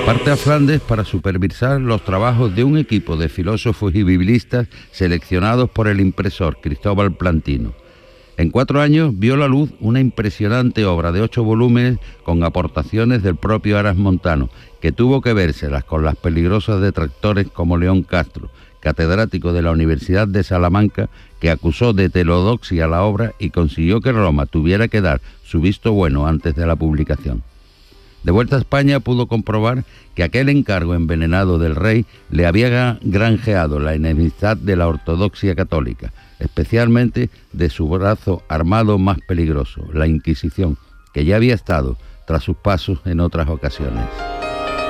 Parte a Flandes para supervisar los trabajos de un equipo de filósofos y biblistas seleccionados por el impresor Cristóbal Plantino. En 4 años vio la luz una impresionante obra de 8 volúmenes con aportaciones del propio Aras Montano, que tuvo que vérselas con las peligrosas detractores como León Castro, catedrático de la Universidad de Salamanca, que acusó de heterodoxia la obra y consiguió que Roma tuviera que dar su visto bueno antes de la publicación. De vuelta a España pudo comprobar que aquel encargo envenenado del rey le había granjeado la enemistad de la ortodoxia católica, especialmente de su brazo armado más peligroso, la Inquisición, que ya había estado tras sus pasos en otras ocasiones.